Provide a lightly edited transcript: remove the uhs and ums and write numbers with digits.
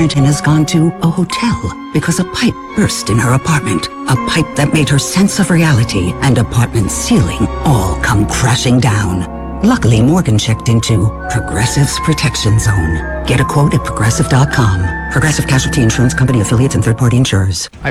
apartment and has gone to a hotel because a pipe burst in her apartment. A pipe that made her sense of reality and apartment ceiling all come crashing down. Luckily, Morgan checked into Progressive's Protection Zone. Get a quote at Progressive.com. Progressive Casualty Insurance Company affiliates and third-party insurers.